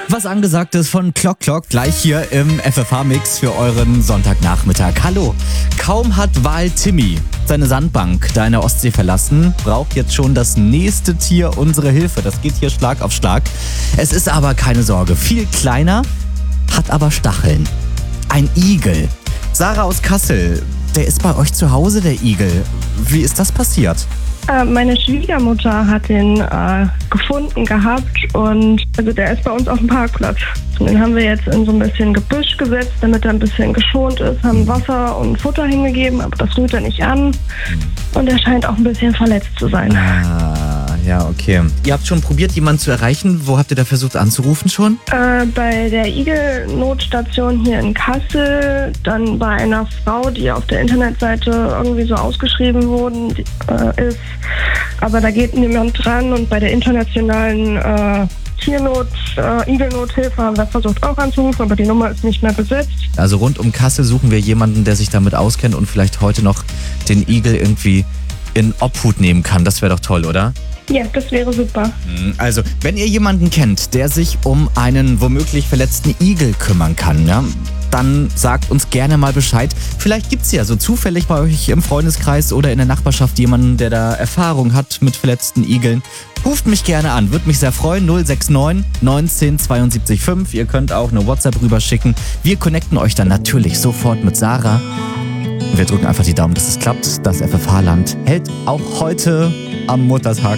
Was angesagt ist von Clock gleich hier im FFH-Mix für euren Sonntagnachmittag. Hallo, kaum hat Wal Timmy seine Sandbank da in der Ostsee verlassen, braucht jetzt schon das nächste Tier unsere Hilfe. Das geht hier Schlag auf Schlag. Es ist aber keine Sorge, viel kleiner, hat aber Stacheln. Ein Igel. Sarah aus Kassel, der ist bei euch zu Hause, der Igel. Wie ist das passiert? Meine Schwiegermutter hat den gefunden gehabt und also der ist bei uns auf dem Parkplatz. Und den haben wir jetzt in so ein bisschen Gebüsch gesetzt, damit er ein bisschen geschont ist, haben Wasser und Futter hingegeben, aber das rührt er nicht an und er scheint auch ein bisschen verletzt zu sein. Ja, okay. Ihr habt schon probiert, jemanden zu erreichen. Wo habt ihr da versucht anzurufen schon? Bei der Igel-Notstation hier in Kassel, dann bei einer Frau, die auf der Internetseite irgendwie so ausgeschrieben worden ist. Aber da geht niemand dran und bei der internationalen Igelnothilfe haben wir versucht auch anzurufen, aber die Nummer ist nicht mehr besetzt. Also rund um Kassel suchen wir jemanden, der sich damit auskennt und vielleicht heute noch den Igel irgendwie in Obhut nehmen kann. Das wäre doch toll, oder? Ja, das wäre super. Also, wenn ihr jemanden kennt, der sich um einen womöglich verletzten Igel kümmern kann, ja, dann sagt uns gerne mal Bescheid. Vielleicht gibt es ja so zufällig bei euch im Freundeskreis oder in der Nachbarschaft jemanden, der da Erfahrung hat mit verletzten Igeln. Ruft mich gerne an, würde mich sehr freuen. 069 19 72 5. Ihr könnt auch eine WhatsApp rüberschicken. Wir connecten euch dann natürlich sofort mit Sarah. Wir drücken einfach die Daumen, dass es klappt. Das FFH-Land hält auch heute am Muttertag